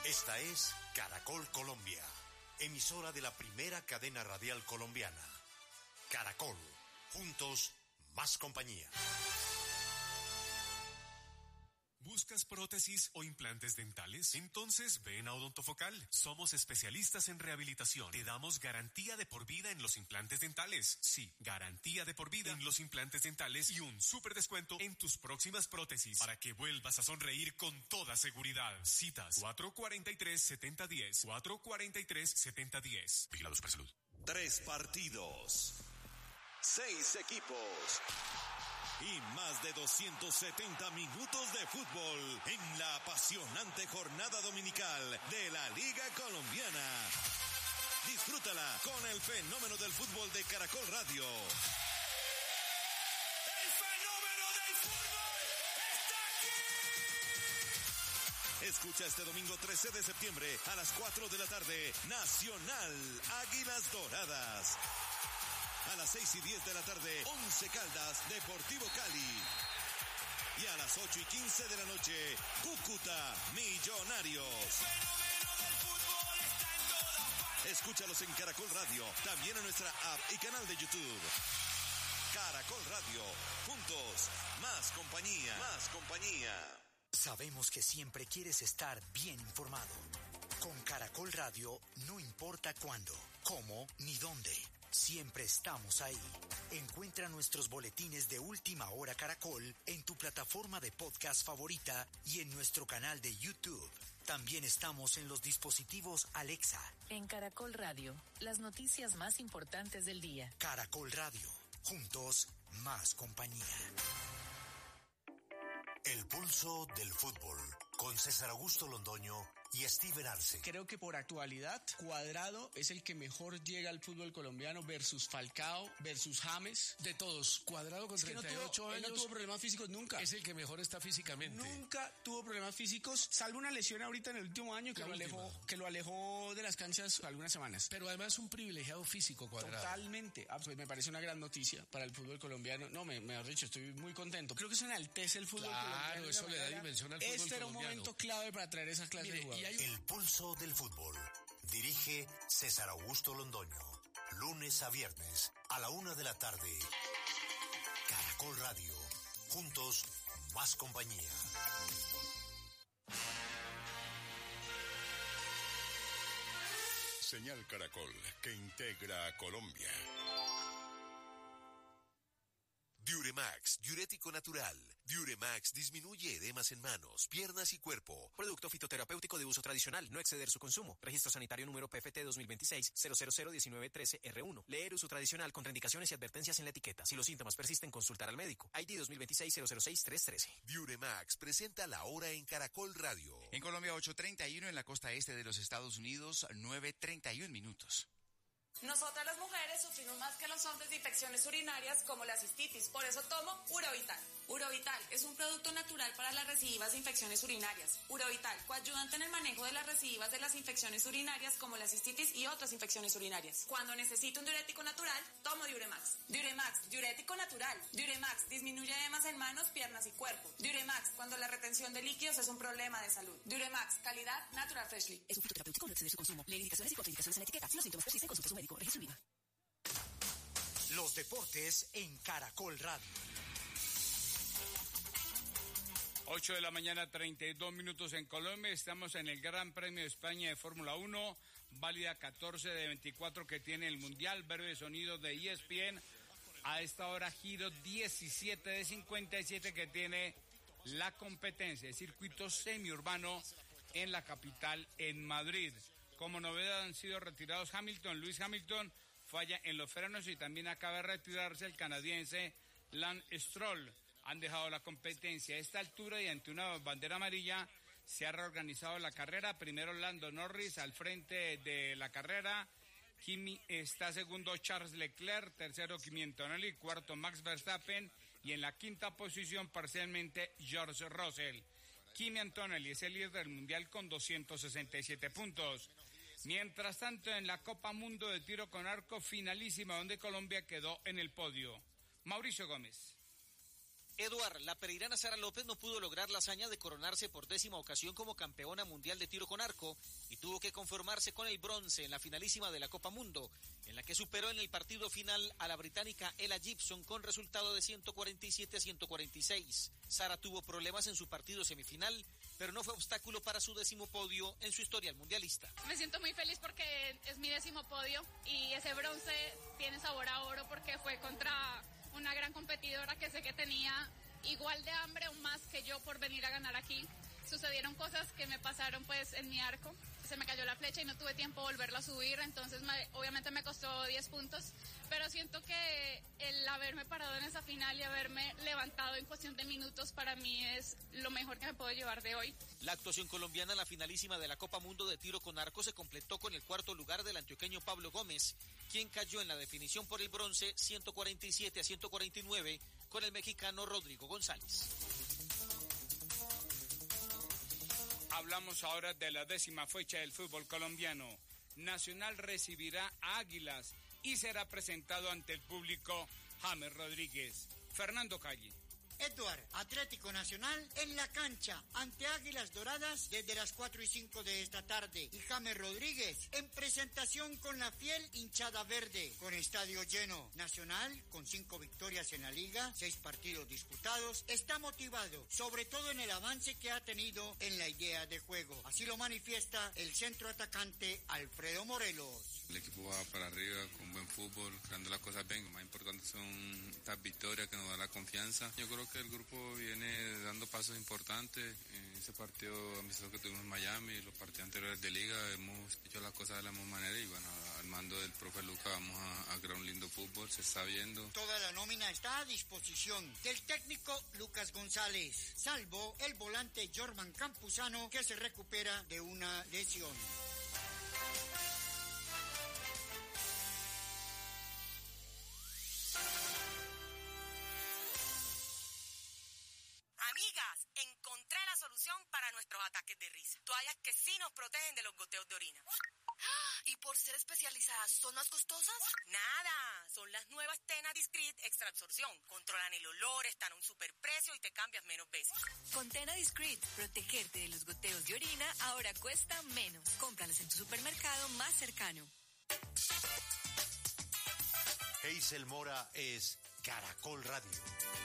Esta es Caracol Colombia, emisora de la primera cadena radial colombiana. Caracol, juntos, más compañía. ¿Buscas prótesis o implantes dentales? Entonces ven a Odontofocal. Somos especialistas en rehabilitación. Te damos garantía de por vida en los implantes dentales. Sí, garantía de por vida en los implantes dentales y un súper descuento en tus próximas prótesis para que vuelvas a sonreír con toda seguridad. Citas 443-7010. 443-7010. Vigilado Supersalud. 3 partidos, 6 equipos y más de 270 minutos de fútbol en la apasionante jornada dominical de la Liga Colombiana. Disfrútala con el fenómeno del fútbol de Caracol Radio. ¡El fenómeno del fútbol está aquí! Escucha este domingo 13 de septiembre a las 4 de la tarde, Nacional Águilas Doradas. A las 6:10 de la tarde, Once Caldas, Deportivo Cali. Y a las 8:15 de la noche, Cúcuta, Millonarios. El fenómeno del fútbol está en todas partes. Escúchalos en Caracol Radio, también en nuestra app y canal de YouTube. Caracol Radio, juntos, más compañía, más compañía. Sabemos que siempre quieres estar bien informado. Con Caracol Radio, no importa cuándo, cómo ni dónde. Siempre estamos ahí. Encuentra nuestros boletines de Última Hora Caracol en tu plataforma de podcast favorita y en nuestro canal de YouTube. También estamos en los dispositivos Alexa. En Caracol Radio, las noticias más importantes del día. Caracol Radio, juntos, más compañía. El pulso del fútbol, con César Augusto Londoño y Steven Arce. Creo que por actualidad, Cuadrado es el que mejor llega al fútbol colombiano versus Falcao, versus James. De todos, Cuadrado con 38 años. Él no tuvo problemas físicos nunca. Es el que mejor está físicamente. Nunca tuvo problemas físicos, salvo una lesión ahorita en el último año que lo alejó de las canchas algunas semanas. Pero además un privilegiado físico, Cuadrado. Totalmente. Pues me parece una gran noticia para el fútbol colombiano. No, me has dicho, estoy muy contento. Creo que eso enaltece el fútbol colombiano. Claro, eso le da dimensión al fútbol colombiano. Este era un momento clave para traer esa clase de jugadores. El pulso del fútbol. Dirige César Augusto Londoño. Lunes a viernes a la 1 de la tarde. Caracol Radio. Juntos, más compañía. Señal Caracol, que integra a Colombia. Diuremax, diurético natural. Diuremax disminuye edemas en manos, piernas y cuerpo. Producto fitoterapéutico de uso tradicional, no exceder su consumo. Registro sanitario número PFT 2026-0001913-R1. Leer uso tradicional, contraindicaciones y advertencias en la etiqueta. Si los síntomas persisten, consultar al médico. ID 2026-006-313. Diuremax presenta la hora en Caracol Radio. En Colombia 8:31, en la costa este de los Estados Unidos 9:31 minutos. Nosotras las mujeres sufrimos más que los hombres de infecciones urinarias como la cistitis, por eso tomo Urovital. Urovital es un producto natural para las recidivas de infecciones urinarias. Urovital, coayudante en el manejo de las recidivas de las infecciones urinarias como la cistitis y otras infecciones urinarias. Cuando necesito un diurético natural, tomo Diuremax. Diuremax, diurético natural. Diuremax disminuye edemas en manos, piernas y cuerpo. Diuremax, cuando la retención de líquidos es un problema de salud. Diuremax, calidad Natural Freshly. Es un fitoterapéutico, no exceder su consumo. Leer indicaciones y contraindicaciones en la etiqueta. Si los síntomas persisten, consulte a su médico. Registro IVA. Los deportes en Caracol Radio. 8 de la mañana, 32 minutos en Colombia. Estamos en el Gran Premio de España de Fórmula 1, válida 14 de 24 que tiene el Mundial. Breve sonido de ESPN. A esta hora, giro 17 de 57 que tiene la competencia de circuito semiurbano en la capital, en Madrid. Como novedad han sido retirados Lewis Hamilton falla en los frenos y también acaba de retirarse el canadiense Lance Stroll. Han dejado la competencia a esta altura y ante una bandera amarilla se ha reorganizado la carrera. Primero Lando Norris al frente de la carrera. Kimi está segundo Charles Leclerc, tercero Kimi Antonelli, cuarto Max Verstappen y en la quinta posición parcialmente George Russell. Kimi Antonelli es el líder del mundial con 267 puntos. Mientras tanto, en la Copa Mundo de Tiro con Arco, finalísima donde Colombia quedó en el podio. Mauricio Gómez. Eduard, la pereirana Sara López no pudo lograr la hazaña de coronarse por 10ª ocasión como campeona mundial de tiro con arco y tuvo que conformarse con el bronce en la finalísima de la Copa Mundo, en la que superó en el partido final a la británica Ella Gibson con resultado de 147-146. Sara tuvo problemas en su partido semifinal, pero no fue obstáculo para su 10º podio en su historial mundialista. Me siento muy feliz porque es mi 10º podio y ese bronce tiene sabor a oro porque fue contra una gran competidora que sé que tenía igual de hambre o más que yo por venir a ganar aquí. Sucedieron cosas que me pasaron pues en mi arco, se me cayó la flecha y no tuve tiempo de volverla a subir, entonces obviamente me costó 10 puntos, pero siento que el haberme parado en esa final y haberme levantado en cuestión de minutos para mí es lo mejor que me puedo llevar de hoy. La actuación colombiana en la finalísima de la Copa Mundo de tiro con arco se completó con el 4º lugar del antioqueño Pablo Gómez, quien cayó en la definición por el bronce 147-149 con el mexicano Rodrigo González. Hablamos ahora de la 10ª fecha del fútbol colombiano. Nacional recibirá a Águilas y será presentado ante el público James Rodríguez. Fernando Calle. Eduard, Atlético Nacional en la cancha ante Águilas Doradas desde las 4:05 de esta tarde y James Rodríguez en presentación con la fiel hinchada verde con estadio lleno. Nacional con 5 victorias en la liga, 6 partidos disputados, está motivado sobre todo en el avance que ha tenido en la idea de juego. Así lo manifiesta el centro atacante Alfredo Morelos. El equipo va para arriba con buen fútbol, creando las cosas bien. Lo más importante son estas victorias que nos dan la confianza. Yo creo que el grupo viene dando pasos importantes. En ese partido amistoso que tuvimos en Miami, los partidos anteriores de liga, hemos hecho las cosas de la misma manera y bueno, al mando del profe Luca vamos a crear un lindo fútbol, se está viendo. Toda la nómina está a disposición del técnico Lucas González, salvo el volante Jorman Campuzano que se recupera de una lesión. Amigas, encontré la solución para nuestros ataques de risa. Toallas que sí nos protegen de los goteos de orina. ¿Y por ser especializadas son más costosas? Nada, son las nuevas Tena Discreet Extra Absorción. Controlan el olor, están a un superprecio y te cambias menos veces. Con Tena Discreet, protegerte de los goteos de orina ahora cuesta menos. Cómpralas en tu supermercado más cercano. Hazel Mora es Caracol Radio.